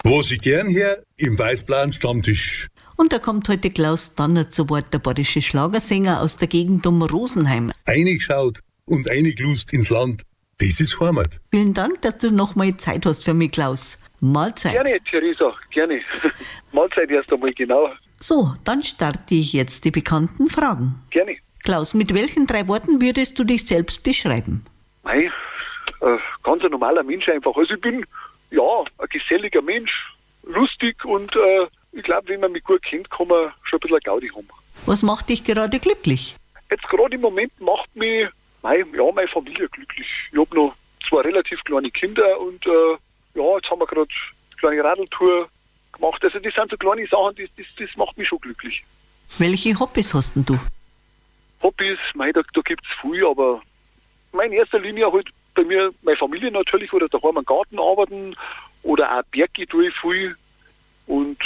Was ich gern her, im weißblauen Stammtisch. Und da kommt heute Klaus Danner zu Wort, der bayerische Schlagersänger aus der Gegend um Rosenheim. Eingeschaut und eingelust ins Land. Das ist Heimat. Vielen Dank, dass du nochmal Zeit hast für mich, Klaus. Mahlzeit. Gerne, Theresa, gerne. Mahlzeit erst einmal, genau. So, dann starte ich jetzt die bekannten Fragen. Gerne. Klaus, mit welchen 3 Worten würdest du dich selbst beschreiben? Mei, ganz ein normaler Mensch einfach. Also ich bin, ja, ein geselliger Mensch, lustig und ich glaube, wenn man mich gut kennt, kann man schon ein bisschen Gaudi haben. Was macht dich gerade glücklich? Jetzt gerade im Moment macht mich meine Familie glücklich. Ich habe noch 2 relativ kleine Kinder und jetzt haben wir gerade eine kleine Radltour gemacht. Also das sind so kleine Sachen, das macht mich schon glücklich. Welche Hobbys hast denn du? Hobbys, da gibt es viel, aber in erster Linie halt bei mir meine Familie natürlich oder daheim am Garten arbeiten oder auch Berge tue ich viel und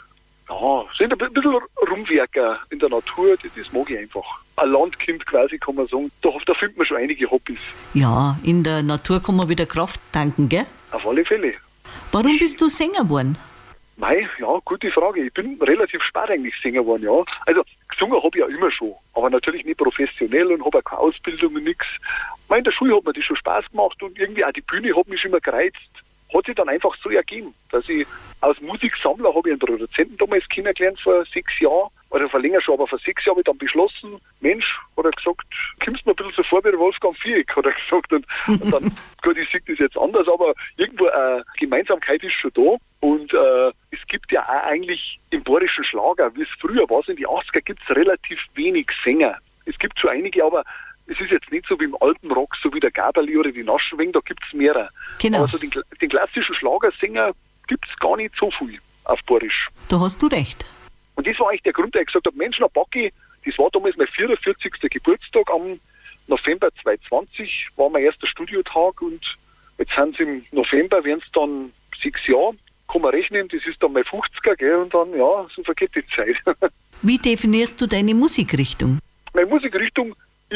ja, sind ein bisschen Rumwerker in der Natur, das mag ich einfach. Ein Landkind quasi, kann man sagen, da findet man schon einige Hobbys. Ja, in der Natur kann man wieder Kraft tanken, gell? Auf alle Fälle. Warum bist du Sänger geworden? Mei, ja, gute Frage. Ich bin relativ spät eigentlich Sänger geworden, ja. Also gesungen habe ich ja immer schon, aber natürlich nicht professionell und habe auch keine Ausbildung und nichts. In der Schule hat mir das schon Spaß gemacht und irgendwie auch die Bühne hat mich schon immer gereizt. Hat sich dann einfach so ergeben, dass ich als Musiksammler habe ich einen Produzenten damals kennengelernt vor 6 Jahren, oder vor länger schon, aber vor 6 Jahren habe ich dann beschlossen, Mensch, hat er gesagt, kommst mir ein bisschen so vor wie der Wolfgang Viereck, hat er gesagt. Und dann, gut, ich sehe das jetzt anders, aber irgendwo eine Gemeinsamkeit ist schon da. Und es gibt ja auch eigentlich im bayerischen Schlager, wie es früher war, in die 80er gibt es relativ wenig Sänger. Es gibt schon einige, aber es ist jetzt nicht so wie im alten Rock, so wie der Gaberli oder die Naschenweng, da gibt es mehrere. Genau. Aber so den klassischen Schlagersänger gibt es gar nicht so viel auf Bayerisch. Da hast du recht. Und das war eigentlich der Grund, der ich gesagt habe, Mensch, na Backi, das war damals mein 44. Geburtstag am November 2020, war mein erster Studiotag und jetzt sind es im November, werden es dann 6 Jahre, kann man rechnen, das ist dann mein 50er, gell, und dann, ja, so vergeht die Zeit. Wie definierst du deine Musikrichtung? Meine Musikrichtung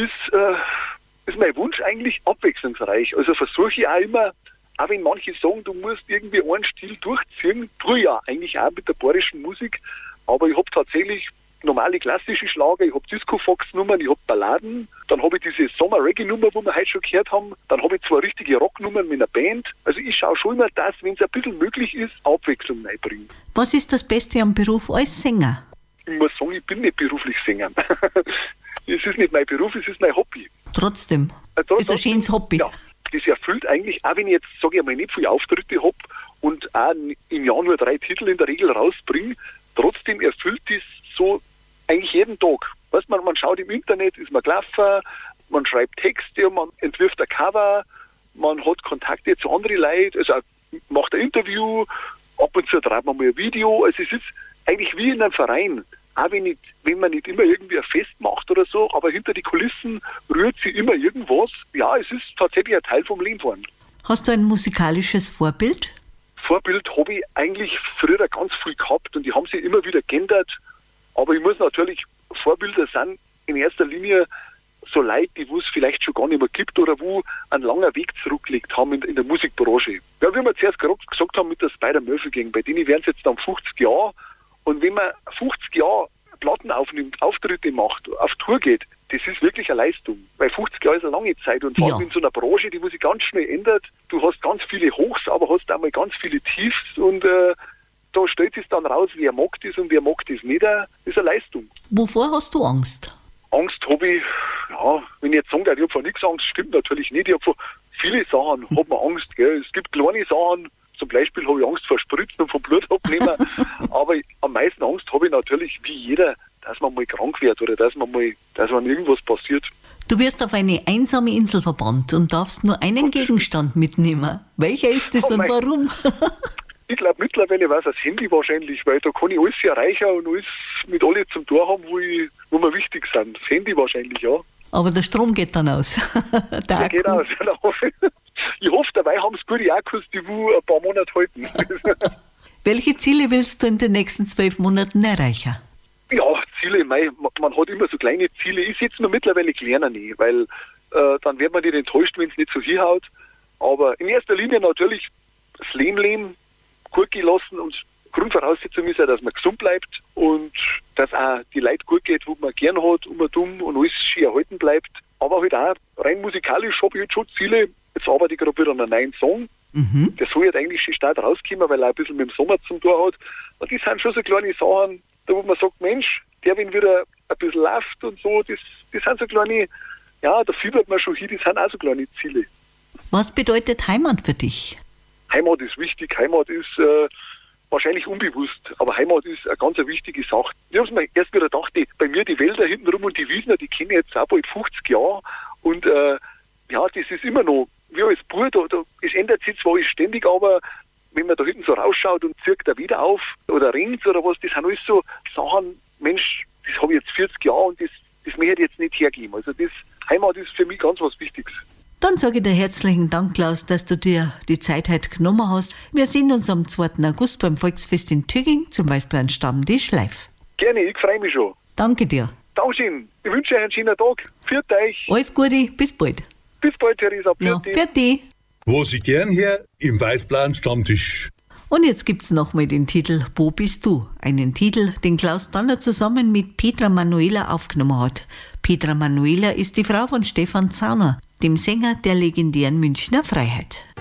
ist mein Wunsch eigentlich abwechslungsreich. Also versuche ich auch immer, auch wenn manche sagen, du musst irgendwie einen Stil durchziehen, tue ich ja eigentlich auch mit der bayerischen Musik, aber ich habe tatsächlich normale klassische Schlager, ich habe Disco-Fox-Nummern, ich habe Balladen, dann habe ich diese Sommer-Reggae-Nummer, wo wir heute schon gehört haben, dann habe ich 2 richtige Rocknummern mit einer Band. Also ich schaue schon immer, dass, wenn es ein bisschen möglich ist, Abwechslung reinbringen. Was ist das Beste am Beruf als Sänger? Ich muss sagen, ich bin nicht beruflich Sänger. Es ist nicht mein Beruf, es ist mein Hobby. Trotzdem, ist ein schönes Hobby. Ja, das erfüllt eigentlich, auch wenn ich jetzt, sage ich einmal, nicht viele Auftritte habe und auch im Jahr nur 3 Titel in der Regel rausbringe, trotzdem erfüllt das so eigentlich jeden Tag. Weißt, man schaut im Internet, ist man gelaufen, man schreibt Texte, man entwirft ein Cover, man hat Kontakte zu anderen Leuten, also macht ein Interview, ab und zu treibt man mal ein Video. Also es ist eigentlich wie in einem Verein. Auch wenn man nicht immer irgendwie ein Fest macht oder so, aber hinter die Kulissen rührt sich immer irgendwas. Ja, es ist tatsächlich ein Teil vom Leben geworden. Hast du ein musikalisches Vorbild? Vorbild habe ich eigentlich früher ganz viel gehabt und die haben sich immer wieder geändert. Aber ich muss natürlich, Vorbilder sind in erster Linie so Leute, die es vielleicht schon gar nicht mehr gibt oder wo ein langer Weg zurückgelegt haben in der Musikbranche. Ja, wie wir zuerst gesagt haben mit der Spider-Murphy Gang, bei denen wären es jetzt dann 50 Jahre. Und wenn man 50 Jahre Platten aufnimmt, Auftritte macht, auf Tour geht, das ist wirklich eine Leistung. Weil 50 Jahre ist eine lange Zeit und vor allem in so einer Branche, die sich ganz schnell ändert. Du hast ganz viele Hochs, aber hast auch mal ganz viele Tiefs und da stellt es dann raus, wer mag das und wer mag das nicht. Das ist eine Leistung. Wovor hast du Angst? Angst habe ich, ja, wenn ich jetzt sagen darf, ich habe vor nichts Angst, stimmt natürlich nicht. Ich habe vor viele Sachen hat man Angst. Gell. Es gibt kleine Sachen, zum Beispiel habe ich Angst vor Spritzen und vom Blutabnehmen, aber am meisten Angst habe ich natürlich, wie jeder, dass man mal krank wird oder dass man irgendwas passiert. Du wirst auf eine einsame Insel verbannt und darfst nur einen Gegenstand mitnehmen. Welcher ist es und warum? Ich glaube mittlerweile war es das Handy wahrscheinlich, weil da kann ich alles erreichen und alles mit alle zum Tor haben, wo mir wichtig sind. Das Handy wahrscheinlich, ja. Aber der Strom geht dann aus. Der geht aus, genau. Ich hoffe, dabei haben es gute Akkus, die ein paar Monate halten. Welche Ziele willst du in den nächsten 12 Monaten erreichen? Ja, Ziele, man hat immer so kleine Ziele. Ich setze mir mittlerweile kleiner nicht, weil dann wird man nicht enttäuscht, wenn es nicht so hinhaut. Aber in erster Linie natürlich das Leben, gut gehen lassen und Grundvoraussetzung ist ja, dass man gesund bleibt und dass auch die Leute gut geht, wo man gern hat, und alles schön erhalten bleibt. Aber halt auch rein musikalisch habe ich halt schon Ziele. Jetzt arbeite ich gerade wieder an einem neuen Song. Der soll jetzt eigentlich schon stark rauskommen, weil er ein bisschen mit dem Sommer zum Tor hat. Und das sind schon so kleine Sachen, da wo man sagt, Mensch, der wenn wieder ein bisschen läuft und so, das sind so kleine, ja, da fiebert man schon hin, das sind auch so kleine Ziele. Was bedeutet Heimat für dich? Heimat ist wichtig, Heimat ist wahrscheinlich unbewusst, aber Heimat ist eine ganz wichtige Sache. Ich habe mir erst wieder gedacht, bei mir die Wälder hintenrum und die Wiesner, die kenne ich jetzt auch bald 50 Jahre und ja, das ist immer noch, wie als Bub, es ändert sich zwar ständig, aber wenn man da hinten so rausschaut und zirkt er wieder auf oder ringt oder was, das sind alles so Sachen, Mensch, das habe ich jetzt 40 Jahre und das möchte ich jetzt nicht hergeben. Also das Heimat ist für mich ganz was Wichtiges. Dann sage ich dir herzlichen Dank, Klaus, dass du dir die Zeit heute genommen hast. Wir sehen uns am 2. August beim Volksfest in Tüging zum Weißbären-Stammtisch live. Gerne, ich freue mich schon. Danke dir. Dankeschön. Ich wünsche euch einen schönen Tag. Viert euch. Alles Gute, bis bald. Bis bald, Theresa. Ja, fertig. Wo Sie gern her? Im Weißbären-Stammtisch. Und jetzt gibt's nochmal den Titel Wo bist du? Einen Titel, den Klaus Donner zusammen mit Petra Manuela aufgenommen hat. Petra Manuela ist die Frau von Stefan Zauner, dem Sänger der legendären Münchner Freiheit.